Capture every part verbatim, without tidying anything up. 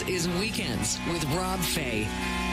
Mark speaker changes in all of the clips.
Speaker 1: This is Weekends with Rob Fay.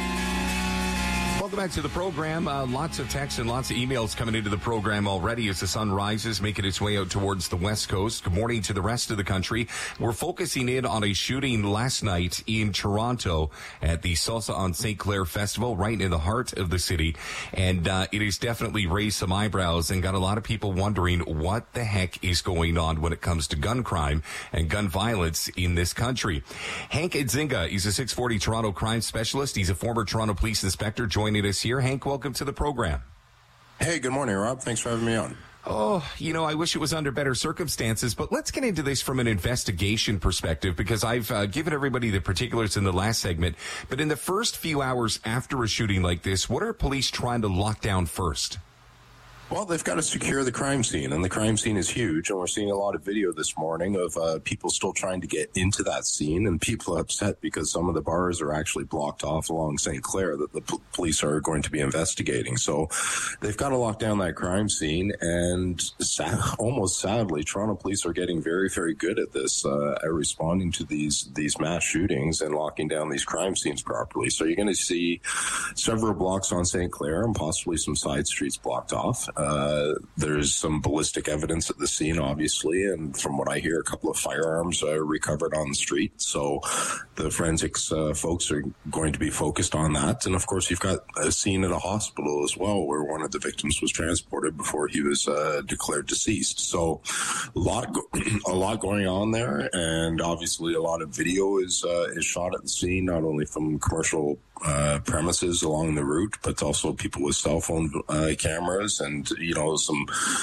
Speaker 2: Welcome back to the program. Uh, lots of texts and lots of emails coming into the program already as the sun rises, making its way out towards the West Coast. Good morning to the rest of the country. We're focusing in on a shooting last night in Toronto at the Salsa on Saint Clair Festival, right in the heart of the city. And uh, it has definitely raised some eyebrows and got a lot of people wondering what the heck is going on when it comes to gun crime and gun violence in this country. Hank Edzinga is a six forty Toronto crime specialist. He's a former Toronto police inspector joining us here. Hank, welcome to the program.
Speaker 3: Hey, good morning, Rob. Thanks for having me on.
Speaker 2: Oh, you know, I wish it was under better circumstances, but let's get into this from an investigation perspective, because I've uh, given everybody the particulars in the last segment. But in the first few hours after a shooting like this, what are police trying to lock down first?
Speaker 3: Well, they've got to secure the crime scene, and the crime scene is huge, and we're seeing a lot of video this morning of uh, people still trying to get into that scene, and people are upset because some of the bars are actually blocked off along Saint Clair that the p- police are going to be investigating. So they've got to lock down that crime scene, and sad, almost sadly, Toronto police are getting very, very good at this, uh, at responding to these, these mass shootings and locking down these crime scenes properly. So you're going to see several blocks on Saint Clair and possibly some side streets blocked off. Uh, there's some ballistic evidence at the scene, obviously, and from what I hear, a couple of firearms are recovered on the street. So the forensics uh, folks are going to be focused on that. And of course, you've got a scene at a hospital as well, where one of the victims was transported before he was uh, declared deceased. So a lot, go- a lot going on there, and obviously a lot of video is uh, is shot at the scene, not only from commercial Uh, premises along the route, but also people with cell phone uh, cameras and, you know, some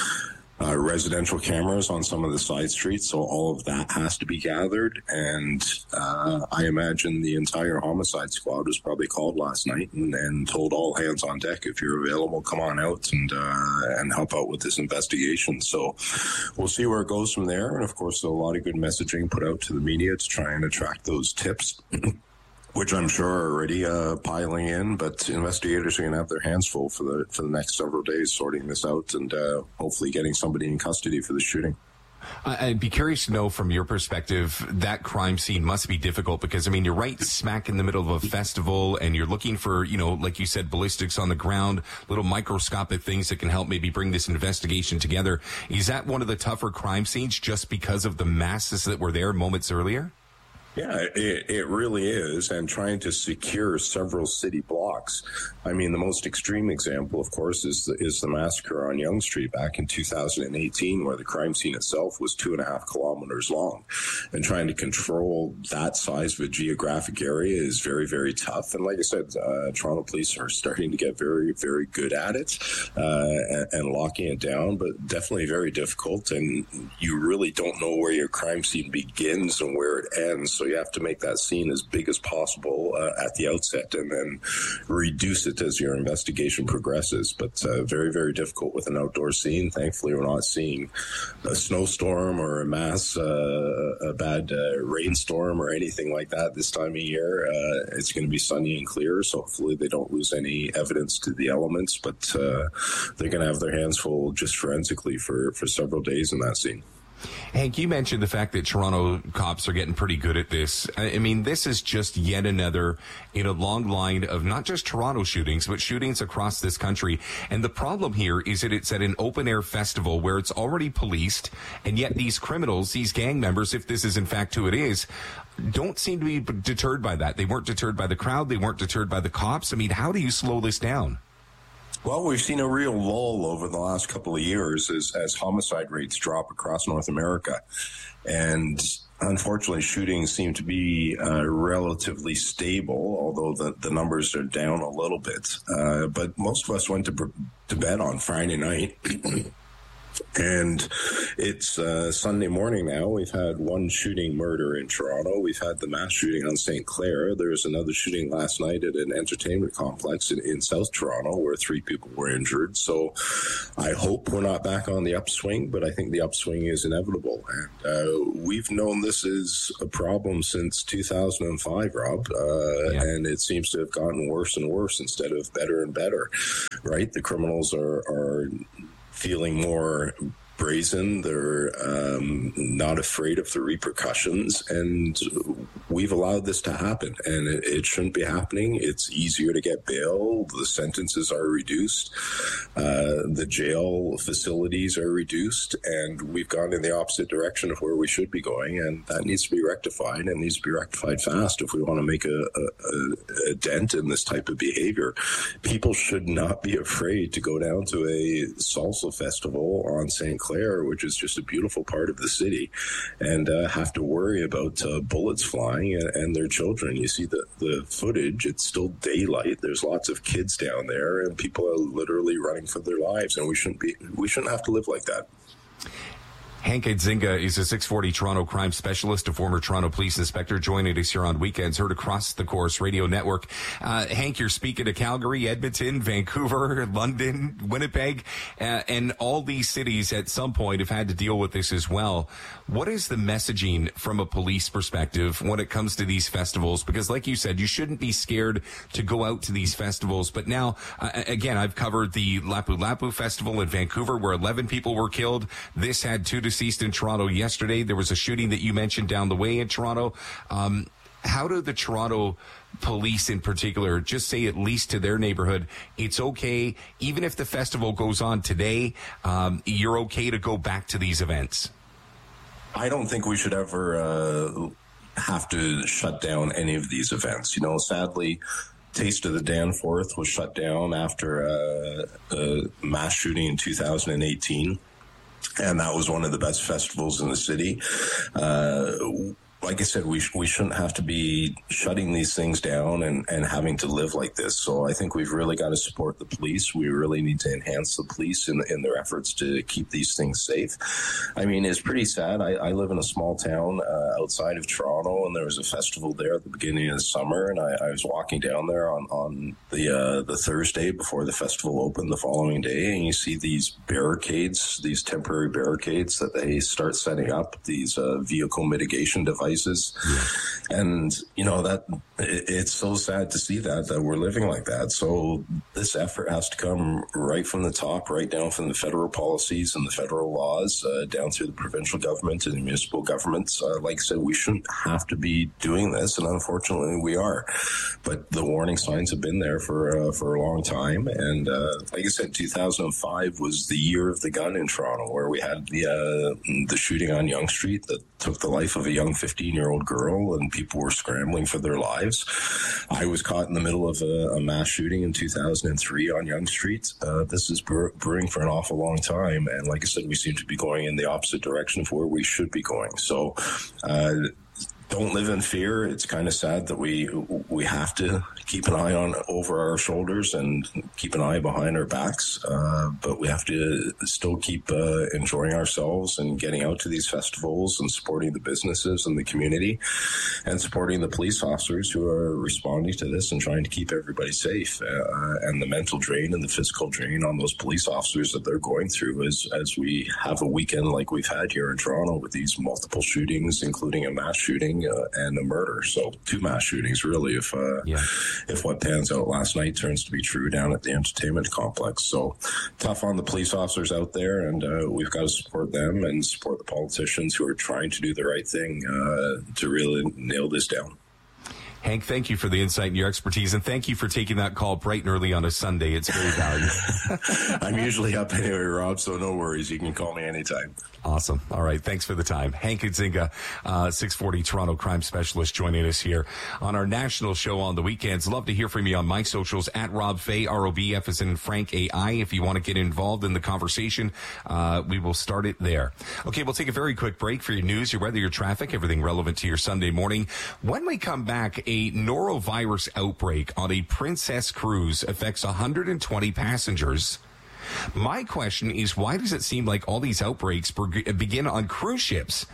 Speaker 3: uh, residential cameras on some of the side streets. So all of that has to be gathered. And uh, I imagine the entire homicide squad was probably called last night and, and told all hands on deck, if you're available, come on out and uh, and help out with this investigation. So we'll see where it goes from there. And of course, a lot of good messaging put out to the media to try and attract those tips. Which I'm sure are already uh, piling in, but investigators are going to have their hands full for the for the next several days sorting this out and uh, hopefully getting somebody in custody for the shooting.
Speaker 2: I'd be curious to know from your perspective, that crime scene must be difficult because, I mean, you're right smack in the middle of a festival and you're looking for, you know, like you said, ballistics on the ground, little microscopic things that can help maybe bring this investigation together. Is that one of the tougher crime scenes just because of the masses that were there moments earlier?
Speaker 3: Yeah, it, it really is, and trying to secure several city blocks. I mean, the most extreme example, of course, is the, is the massacre on Yonge Street back in two thousand eighteen, where the crime scene itself was two and a half kilometers long. And trying to control that size of a geographic area is very, very tough. And like I said, uh, Toronto police are starting to get very, very good at it uh, and, and locking it down, but definitely very difficult. And you really don't know where your crime scene begins and where it ends. So you have to make that scene as big as possible uh, at the outset and then reduce it as your investigation progresses. But uh, very, very difficult with an outdoor scene. Thankfully, we're not seeing a snowstorm or a mass, uh, a bad uh, rainstorm or anything like that this time of year. Uh, it's going to be sunny and clear, so hopefully they don't lose any evidence to the elements. But uh, they're going to have their hands full just forensically for, for several days in that scene.
Speaker 2: Hank, you mentioned the fact that Toronto cops are getting pretty good at this. I mean, this is just yet another in a long line of not just Toronto shootings, but shootings across this country. And the problem here is that it's at an open-air festival where it's already policed, and yet these criminals, these gang members, if this is in fact who it is, don't seem to be deterred by that. They weren't deterred by the crowd. They weren't deterred by the cops. I mean, how do you slow this down?
Speaker 3: Well, we've seen a real lull over the last couple of years as, as homicide rates drop across North America. And unfortunately, shootings seem to be uh, relatively stable, although the, the numbers are down a little bit. Uh, but most of us went to, to bed on Friday night. And it's uh, Sunday morning now. We've had one shooting murder in Toronto. We've had the mass shooting on Saint Clair. There was another shooting last night at an entertainment complex in, in South Toronto where three people were injured. So I hope we're not back on the upswing, but I think the upswing is inevitable. And uh, we've known this is a problem since two thousand five, Rob, uh, yeah. and it seems to have gotten worse and worse instead of better and better, right? The criminals are... are feeling more brazen. They're um, not afraid of the repercussions. And we've allowed this to happen, and it, it shouldn't be happening. It's easier to get bail. The sentences are reduced. Uh, the jail facilities are reduced, and we've gone in the opposite direction of where we should be going, and that needs to be rectified, and needs to be rectified fast if we want to make a, a, a dent in this type of behavior. People should not be afraid to go down to a salsa festival on Saint Clair, which is just a beautiful part of the city, and uh, have to worry about uh, bullets flying and, and their children. You see the, the footage, it's still daylight. There's lots of kids down there, and people are literally running for their lives, and we shouldn't be, we shouldn't have to live like that.
Speaker 2: Hank Idzinga is a six forty Toronto crime specialist, a former Toronto police inspector, joining us here on Weekends, heard across the Corus Radio Network. Uh, Hank, you're speaking to Calgary, Edmonton, Vancouver, London, Winnipeg, uh, and all these cities at some point have had to deal with this as well. What is the messaging from a police perspective when it comes to these festivals? Because like you said, you shouldn't be scared to go out to these festivals. But now, uh, again, I've covered the Lapu Lapu Festival in Vancouver where eleven people were killed. This had two deceased in Toronto yesterday. There was a shooting that you mentioned down the way in Toronto. Um, how do the Toronto police in particular just say, at least to their neighborhood, it's okay, even if the festival goes on today, um, you're okay to go back to these events?
Speaker 3: I don't think we should ever uh, have to shut down any of these events. You know, sadly, Taste of the Danforth was shut down after uh, a mass shooting in two thousand eighteen. And that was one of the best festivals in the city. Uh, like I said, we sh- we shouldn't have to be shutting these things down and, and having to live like this. So I think we've really got to support the police. We really need to enhance the police in, in their efforts to keep these things safe. I mean, it's pretty sad. I, I live in a small town uh, outside of Toronto, and there was a festival there at the beginning of the summer, and I, I was walking down there on, on the uh, the Thursday before the festival opened the following day, and you see these barricades, these temporary barricades that they start setting up, these uh, vehicle mitigation devices. Yeah. And, you know, that it, it's so sad to see that, that we're living like that. So this effort has to come right from the top, right down from the federal policies and the federal laws, uh, down through the provincial government and the municipal governments. Uh, like I said, we shouldn't have to be doing this, and unfortunately we are. But the warning signs have been there for uh, for a long time. And uh, like I said, two thousand five was the year of the gun in Toronto, where we had the uh, the shooting on Yonge Street that took the life of a young fifteen-year-old girl, and people were scrambling for their lives. I was caught in the middle of a, a mass shooting in two thousand three on Yonge Street. Uh, this is bre- brewing for an awful long time, and like I said, we seem to be going in the opposite direction of where we should be going. So uh, don't live in fear. It's kind of sad that we we have to keep an eye on over our shoulders and keep an eye behind our backs, uh, but we have to still keep uh, enjoying ourselves and getting out to these festivals and supporting the businesses and the community and supporting the police officers who are responding to this and trying to keep everybody safe. Uh, and the mental drain and the physical drain on those police officers that they're going through as, as we have a weekend like we've had here in Toronto with these multiple shootings, including a mass shooting Uh, and a murder. So two mass shootings, really, if uh, yeah. if what pans out last night turns to be true down at the entertainment complex. So tough on the police officers out there, and uh, we've got to support them and support the politicians who are trying to do the right thing uh, to really nail this down.
Speaker 2: Hank, thank you for the insight and your expertise, and thank you for taking that call bright and early on a Sunday. It's very valuable.
Speaker 3: I'm usually up anyway, Rob, so no worries. You can call me anytime.
Speaker 2: Awesome. All right. Thanks for the time. Hank Idzinga, uh, six forty Toronto crime specialist, joining us here on our national show on the weekends. Love to hear from you on my socials, at Rob Fay, R O B F as in Frank A I. If you want to get involved in the conversation, uh, we will start it there. Okay, we'll take a very quick break for your news, your weather, your traffic, everything relevant to your Sunday morning. When we come back, a norovirus outbreak on a Princess cruise affects one hundred twenty passengers. My question is, why does it seem like all these outbreaks begin on cruise ships?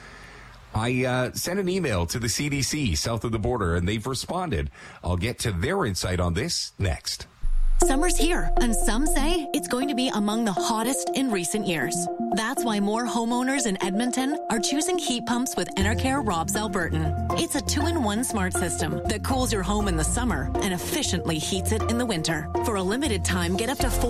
Speaker 2: I uh, sent an email to the C D C south of the border, and they've responded. I'll get to their insight on this next.
Speaker 4: Summer's here, and some say it's going to be among the hottest in recent years. That's why more homeowners in Edmonton are choosing heat pumps with Enercare Robs Albertan. It's a two-in-one smart system that cools your home in the summer and efficiently heats it in the winter. For a limited time, get up to four